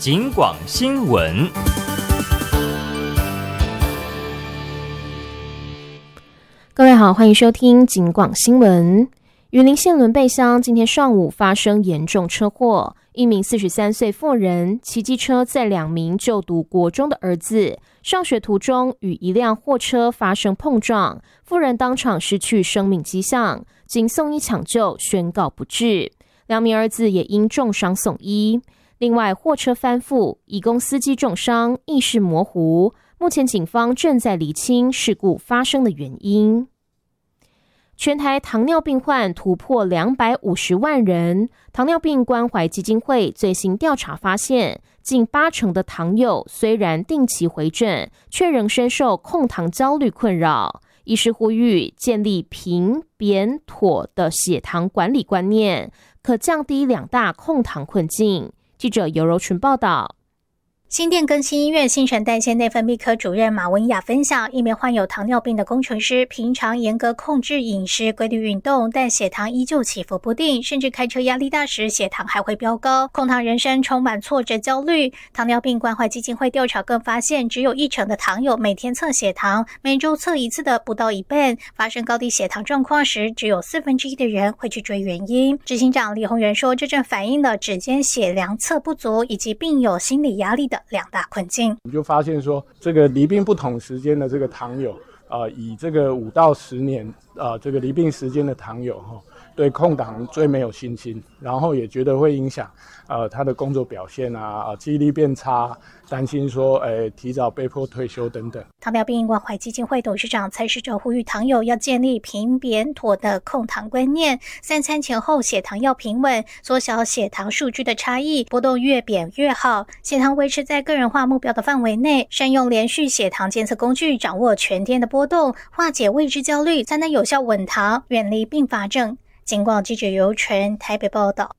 警广新闻。 各位好，欢迎收听警广新闻。云林县仑背乡今天上午发生严重车祸，一名43岁妇人骑机车载2名就读国中的儿子上学途中与一辆货车发生碰撞，妇人当场失去生命迹象，经送医抢救宣告不治，2名儿子也因重伤送医。另外，货车翻覆，疑供司机重伤，意识模糊。目前警方正在厘清事故发生的原因。全台糖尿病患突破250万人，糖尿病关怀基金会最新调查发现，近80%的糖友虽然定期回诊，却仍深受控糖焦虑困扰。医师呼吁建立平、扁、妥的血糖管理观念，可降低2大控糖困境。记者尤柔纯报道。 新店更新医院新陈代谢内分泌科主任马文雅分享，一名患有糖尿病的工程师，平常严格控制饮食、规律运动，但血糖依旧起伏不定，甚至开车压力大时血糖还会飙高。控糖人生充满挫折、焦虑。糖尿病关怀基金会调查更发现，只有1%的糖友每天测血糖，每周测一次的不到一半。发生高低血糖状况时，只有1/4的人会去追原因。执行长李宏源说，这正反映了指间血量测不足以及病友心理压力的2大困境。 我们就发现说，这个离病不同时间的这个糖友，以这个5到10年，这个离病时间的糖友，对控糖最没有信心，然后也觉得会影响他的工作表现啊，记忆力变差，担心说提早被迫退休等等。 糖尿病关怀基金会董事长蔡世哲呼吁糖友要建立平、扁、妥的控糖观念，3餐前后血糖要平稳，缩小血糖数据的差异，波动越扁越好，血糖维持在个人化目标的范围内，善用连续血糖监测工具，掌握全天的波动，化解未知焦虑，才能有效稳糖，远离并发症。警广记者尤纯台北报道。